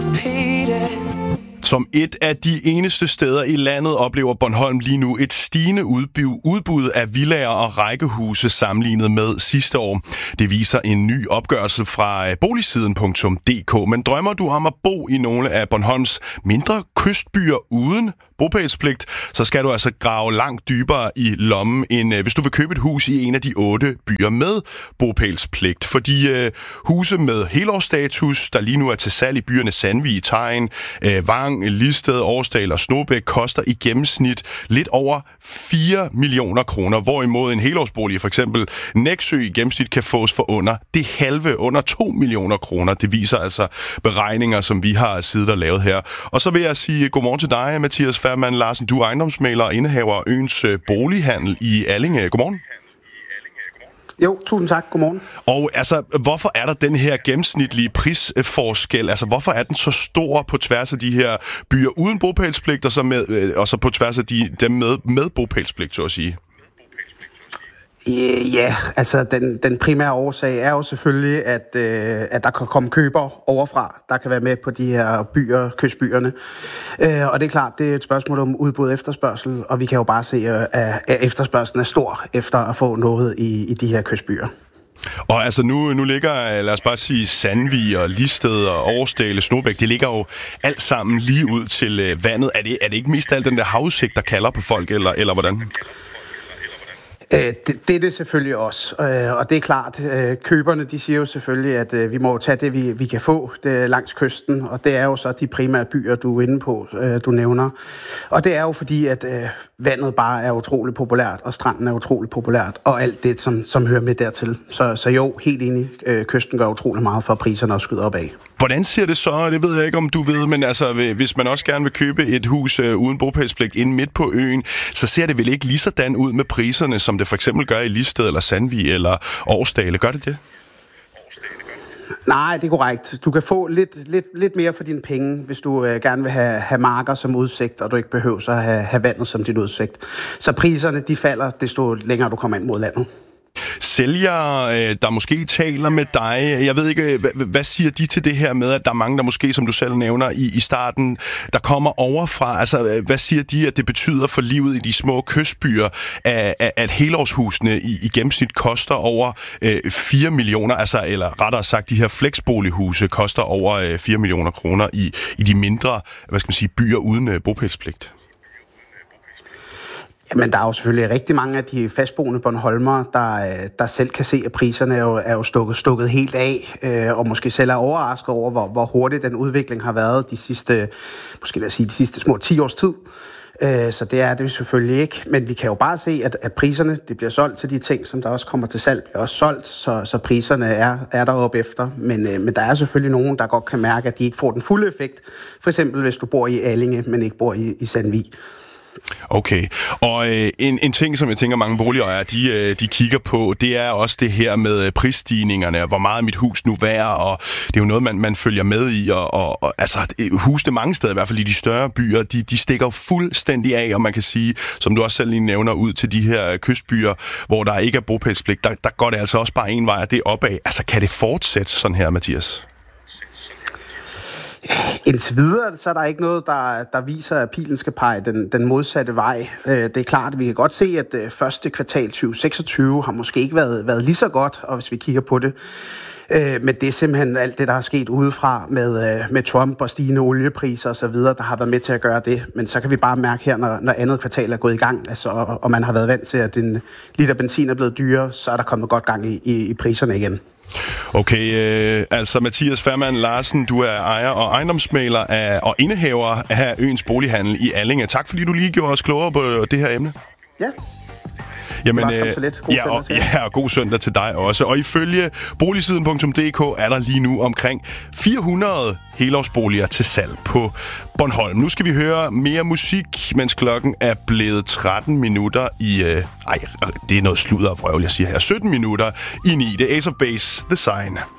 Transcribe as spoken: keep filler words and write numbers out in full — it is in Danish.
Som et af de eneste steder i landet oplever Bornholm lige nu et stigende udbud af villaer og rækkehuse sammenlignet med sidste år. Det viser en ny opgørelse fra boligsiden punktum d k. Men drømmer du om at bo i nogle af Bornholms mindre kystbyer uden bopælspligt, så skal du altså grave langt dybere i lommen, end hvis du vil købe et hus i en af de otte byer med bopælspligt. Fordi øh, huse med helårsstatus, der lige nu er til salg i byerne Sandvig, Tegn, øh, Vang, Listed, Årsdal og Snobæk, koster i gennemsnit lidt over fire millioner kroner, hvorimod en helårsbolig, for eksempel Nexø, i gennemsnit kan fås for under det halve, under to millioner kroner. Det viser altså beregninger, som vi har siddet og lavet her. Og så vil jeg sige godmorgen til dig, Mathias Færmann Larsen. Du er ejendomsmægler og indehaver af Øens Bolighandel i Allinge. Godmorgen. Jo, tusind tak. Godmorgen. Og altså, hvorfor er der den her gennemsnitlige prisforskel? Altså, hvorfor er den så stor på tværs af de her byer uden bopælspligt, og så, med, og så på tværs af de, dem med, med bopælspligt, så at sige? Ja, yeah, altså den, den primære årsag er jo selvfølgelig, at, øh, at der kan komme køber overfra, der kan være med på de her byer, kystbyerne. Øh, og det er klart, det er et spørgsmål om udbud og efterspørgsel, og vi kan jo bare se, at, at efterspørgselen er stor efter at få noget i, i de her kystbyer. Og altså nu, nu ligger, lad os bare sige, Sandvig og Listed og Årsdale, Snobæk, det ligger jo alt sammen lige ud til øh, vandet. Er det, er det ikke mest alt den der havudsigt, der kalder på folk, eller, eller hvordan? Det, det er det selvfølgelig også, og det er klart, køberne de siger jo selvfølgelig, at vi må tage det, vi, vi kan få det langs kysten, og det er jo så de primære byer, du er inde på, du nævner. Og det er jo fordi, at vandet bare er utroligt populært, og stranden er utroligt populært, og alt det, som, som hører med dertil. Så, så jo, helt enig, kysten gør utroligt meget for, at priserne også skyder opad. Hvordan ser det så? Det ved jeg ikke, om du ved, men altså, hvis man også gerne vil købe et hus uh, uden bopælspligt inde midt på øen, så ser det vel ikke lige sådan ud med priserne, som det for eksempel gør i Listed eller Sandvig eller Årsdale. Gør det det? Nej, det er korrekt. Du kan få lidt, lidt, lidt mere for dine penge, hvis du øh, gerne vil have, have marker som udsigt, og du ikke behøver så at have, have vandet som dit udsigt. Så priserne, de falder, desto længere du kommer ind mod landet. Sælgere, der måske taler med dig, jeg ved ikke, hvad, hvad siger de til det her med, at der er mange, der måske, som du selv nævner i, i starten, der kommer overfra? Altså, hvad siger de, at det betyder for livet i de små kystbyer, at, at helårshusene i, i gennemsnit koster over øh, fire millioner, altså, eller rettere sagt, de her flexbolighuse koster over øh, fire millioner kroner i, i de mindre, hvad skal man sige, byer uden øh, bopælspligt? Jamen, der er jo selvfølgelig rigtig mange af de fastboende Bornholmere, der, der selv kan se, at priserne er jo, er jo stukket, stukket helt af, øh, og måske selv er overrasket over, hvor, hvor hurtigt den udvikling har været de sidste, måske lad os sige, de sidste små ti års tid. Øh, så det er det selvfølgelig ikke, men vi kan jo bare se, at, at priserne, det bliver solgt til de ting, som der også kommer til salg, bliver også solgt, så, så priserne er, er deroppe efter. Men, øh, men der er selvfølgelig nogen, der godt kan mærke, at de ikke får den fulde effekt. For eksempel, hvis du bor i Allinge, men ikke bor i, i Sandvig. Okay, og øh, en, en ting, som jeg tænker mange boligejere, de, øh, de kigger på, det er også det her med prisstigningerne, hvor meget er mit hus nu værd, og det er jo noget, man, man følger med i, og, og, og altså husene mange steder, i hvert fald i de større byer, de, de stikker jo fuldstændig af, og man kan sige, som du også selv lige nævner, ud til de her kystbyer, hvor der ikke er bopælspligt, der, der går det altså også bare en vej, og det er opad. Altså kan det fortsætte sådan her, Mathias? Indtil videre, så er der ikke noget, der, der viser, at pilen skal pege den, den modsatte vej. Det er klart, at vi kan godt se, at første kvartal tyve seksogtyve har måske ikke været, været lige så godt, og hvis vi kigger på det. Men det er simpelthen alt det, der er sket udefra med, med Trump og stigende oliepriser osv., der har været med til at gøre det. Men så kan vi bare mærke her, når, når andet kvartal er gået i gang, altså, og, og man har været vant til, at en liter benzin er blevet dyrere, så er der kommet godt gang i, i, i priserne igen. Okay, øh, altså Mathias Færmann Larsen, du er ejer og ejendomsmægler af, og indehaver af Øens Bolighandel i Allinge. Tak fordi du lige gjorde os klogere på det her emne. Ja. Jamen, øh, ja, og, ja, og god søndag til dig også. Og ifølge boligsiden punktum d k er der lige nu omkring fire hundrede helårsboliger til salg på Bornholm. Nu skal vi høre mere musik, mens klokken er blevet tretten minutter i... Øh, ej, det er noget sludder og vrøvl, jeg siger her. sytten minutter i ni. Det er Ace of Base, The Sign.